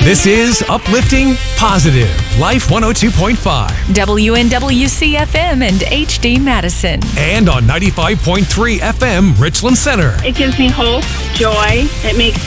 This is Uplifting Positive Life 102.5 WNWC FM and HD Madison. and on 95.3 FM Richland Center. It gives me hope, joy. It makes